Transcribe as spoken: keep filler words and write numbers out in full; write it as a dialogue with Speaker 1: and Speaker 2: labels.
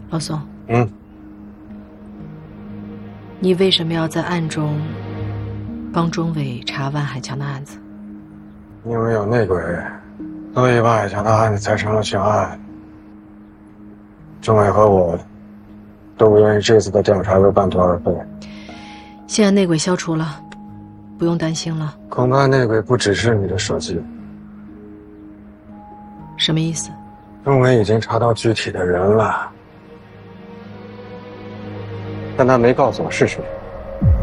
Speaker 1: 老宋，
Speaker 2: 嗯，
Speaker 1: 你为什么要在暗中帮钟伟查万海强的案子？
Speaker 2: 因为有内鬼，所以万海强的案子才成了悬案。钟伟和我都不愿意这次的调查又半途而废。
Speaker 1: 现在内鬼消除了，不用担心了。
Speaker 2: 恐怕内鬼不只是你的设计。
Speaker 1: 什么意思？
Speaker 2: 钟伟已经查到具体的人了，但他没告诉我是谁。